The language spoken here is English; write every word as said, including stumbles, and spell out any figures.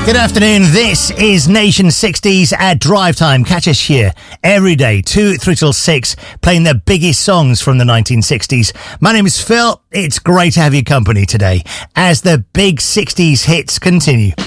Good afternoon, this is Nation sixties at Drive Time. Catch us here every day, two, three till six, playing the biggest songs from the nineteen sixties. My name is Phil, it's great to have your company today as the big sixties hits continue.